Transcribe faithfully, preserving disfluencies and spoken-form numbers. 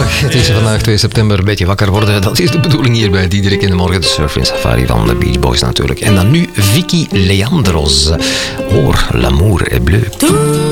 Goedemiddag, het is vandaag twee september, een beetje wakker worden. Dat is de bedoeling hier bij Diederik in de Morgen. De Surfing Safari van de Beach Boys natuurlijk. En dan nu Vicky Leandros. Hoor, l'amour est bleu.